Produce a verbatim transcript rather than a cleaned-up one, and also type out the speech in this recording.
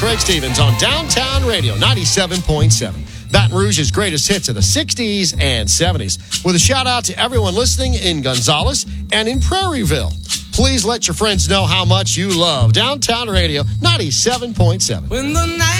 Craig Stevens on Downtown Radio ninety-seven point seven. Baton Rouge's greatest hits of the sixties and seventies. With a shout out to everyone listening in Gonzales and in Prairieville. Please let your friends know how much you love Downtown Radio ninety-seven point seven. When the night